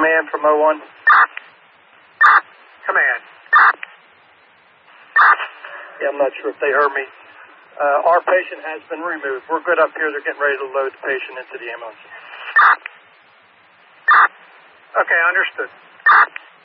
Command from 01. Command. Yeah, I'm not sure if they heard me. Our patient has been removed. We're good up here. They're getting ready to load the patient into the ambulance. Okay, understood.